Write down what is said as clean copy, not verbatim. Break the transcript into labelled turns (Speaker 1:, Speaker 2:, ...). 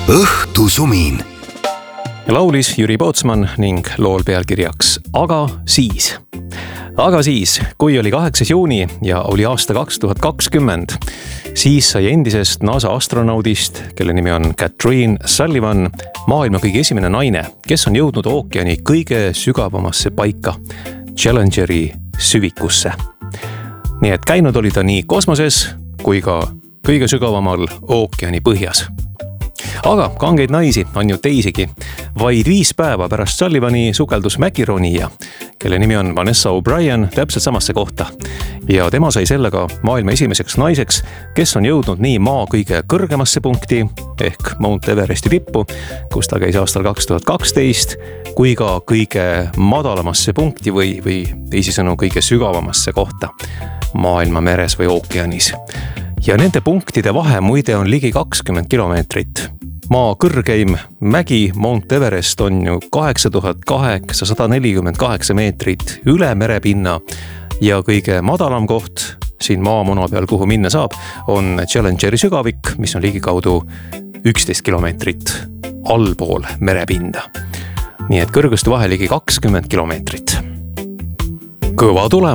Speaker 1: õhtusumin.
Speaker 2: Laulis Jüri Pootsman ning lool pealkirjaks Aga siis, kui oli 8. juuni ja oli aasta 2020, siis sai endisest NASA astronaudist, kelle nimi on Catherine Sullivan, maailma kõige esimene naine, kes on jõudnud ookeani kõige sügavamasse paika, Challengeri süvikusse. Nii et käinud oli ta nii kosmoses kui ka kõige sügavamal ookeani põhjas. Aga kangeid naisi on ju teisigi. Vaid 5 päeva pärast Sullivani sukeldus mäkironija, kelle nimi on Vanessa O'Brien, täpselt samasse kohta. Ja tema sai sellega maailma esimeseks naiseks, kes on jõudnud nii maa kõige kõrgemasse punkti ehk Mount Everesti tippu, kus ta käis aastal 2012, kui ka kõige madalamasse punkti või teisisõnu kõige sügavamasse kohta maailma meres või ookeanis. Ja nende punktide vahe muide on ligi 20 kilomeetrit. Maa kõrgeim mägi Mount Everest on ju 8848 meetrit üle merepinna ja kõige madalam koht siin maamuna peal, kuhu minna saab, on Challengeri sügavik, mis on ligikaudu 11 kilomeetrit allpool merepinda. Nii et kõrguste vahe ligi 20 kilomeetrit. Kõva tulemus.